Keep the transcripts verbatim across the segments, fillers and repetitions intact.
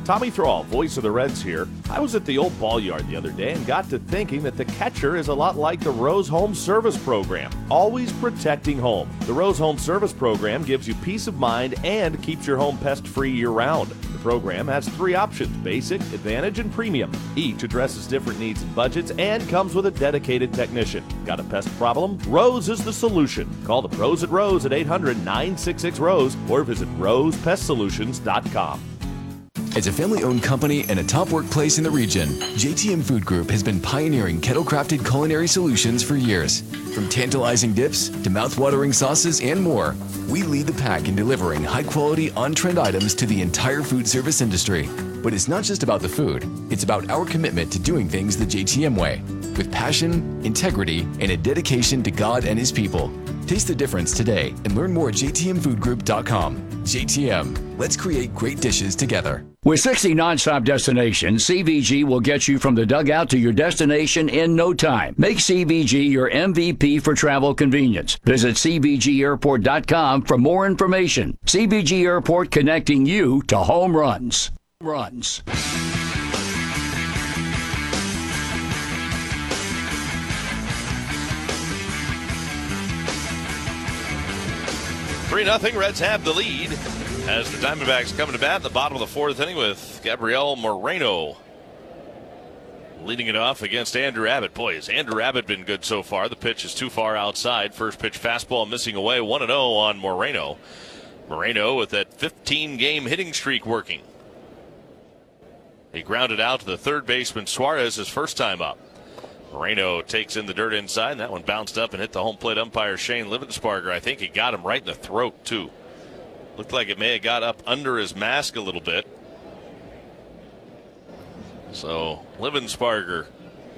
Tommy Thrall, voice of the Reds here. I was at the old ball yard the other day and got to thinking that the catcher is a lot like the Rose Home Service Program, always protecting home. The Rose Home Service Program gives you peace of mind and keeps your home pest-free year-round. The program has three options, Basic, Advantage, and Premium. Each addresses different needs and budgets and comes with a dedicated technician. Got a pest problem? Rose is the solution. Call the pros at Rose at eight hundred, nine six six, ROSE or visit rose pest solutions dot com. As a family-owned company and a top workplace in the region, J T M Food Group has been pioneering kettle-crafted culinary solutions for years. From tantalizing dips to mouth-watering sauces and more, we lead the pack in delivering high-quality, on-trend items to the entire food service industry. But it's not just about the food. It's about our commitment to doing things the J T M way, with passion, integrity, and a dedication to God and His people. Taste the difference today and learn more at j t m food group dot com. J T M, let's create great dishes together. With sixty nonstop destinations, C V G will get you from the dugout to your destination in no time. Make C V G your M V P for travel convenience. Visit c v g airport dot com for more information. C V G Airport, connecting you to home runs. Runs. three nothing, Reds have the lead as the Diamondbacks come to bat in the bottom of the fourth inning with Gabriel Moreno leading it off against Andrew Abbott. Boy, has Andrew Abbott been good so far. The pitch is too far outside. First pitch fastball missing away, one and oh on Moreno. Moreno with that fifteen-game hitting streak working. He grounded out to the third baseman Suarez his first time up. Moreno takes in the dirt inside, and that one bounced up and hit the home plate umpire Shane Livensparger. I think he got him right in the throat, too. Looked like it may have got up under his mask a little bit. So Livensparger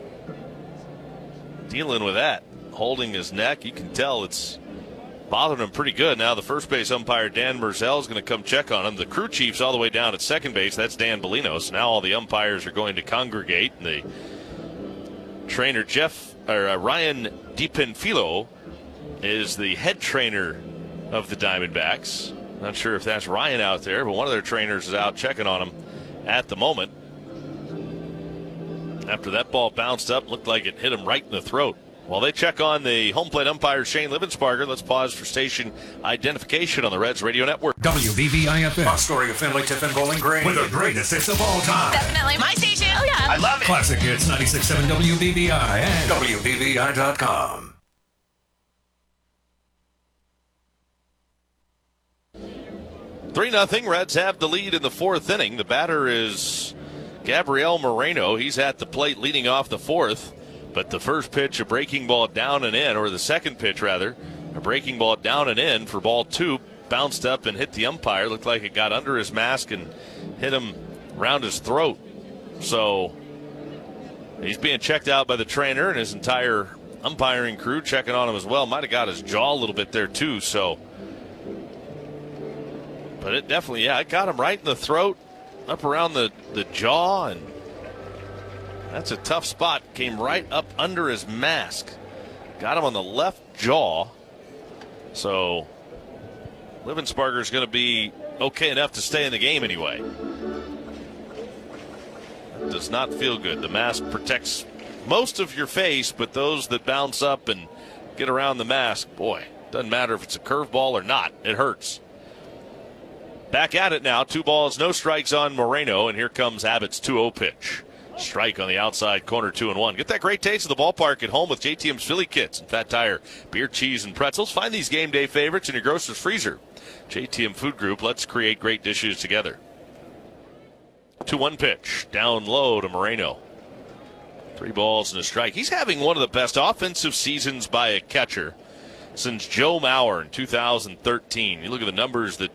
dealing with that, holding his neck. You can tell it's bothering him pretty good. Now the first base umpire Dan Merzel is going to come check on him. The crew chief's all the way down at second base. That's Dan Bolinos. Now all the umpires are going to congregate, and the trainer Jeff or uh, Ryan DiPenfilo is the head trainer of the Diamondbacks. Not sure if that's Ryan out there, but one of their trainers is out checking on him at the moment. After that ball bounced up, looked like it hit him right in the throat. While they check on the home plate umpire Shane Livensparger, let's pause for station identification on the Reds Radio Network. W B V I F M. Story of Finley, Tiffin, Bowling Green. With the greatest hits of all time. Definitely my station. Oh, yeah. I love it. Classic hits, ninety-six point seven W B V I and W B V I dot com. three nothing, Reds have the lead in the fourth inning. The batter is Gabriel Moreno. He's at the plate leading off the fourth. But the first pitch, a breaking ball down and in, or the second pitch, rather, a breaking ball down and in for ball two, bounced up and hit the umpire. Looked like it got under his mask and hit him around his throat. So he's being checked out by the trainer and his entire umpiring crew checking on him as well. Might have got his jaw a little bit there, too. So, but it definitely, yeah, it got him right in the throat, up around the, the jaw, and that's a tough spot. Came right up under his mask. Got him on the left jaw. So Livensparger's going to be okay enough to stay in the game anyway. That does not feel good. The mask protects most of your face, but those that bounce up and get around the mask, boy, doesn't matter if it's a curveball or not. It hurts. Back at it now. Two balls, no strikes on Moreno, and here comes Abbott's two oh pitch. Strike on the outside corner, two and one. Get that great taste of the ballpark at home with J T M's Philly Kits and Fat Tire beer, cheese, and pretzels. Find these game day favorites in your grocer's freezer. J T M Food Group, let's create great dishes together. two one pitch, down low to Moreno. Three balls and a strike. He's having one of the best offensive seasons by a catcher since Joe Mauer in two thousand thirteen. You look at the numbers that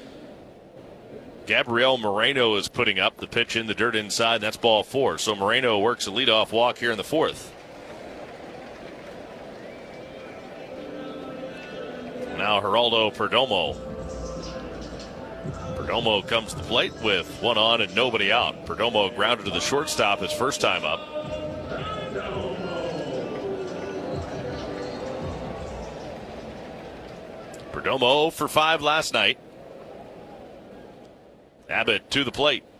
Gabriel Moreno is putting up. The pitch in the dirt inside, and that's ball four. So Moreno works a leadoff walk here in the fourth. Now Geraldo Perdomo. Perdomo comes to the plate with one on and nobody out. Perdomo grounded to the shortstop his first time up. Perdomo for five last night. Abbott to the plate.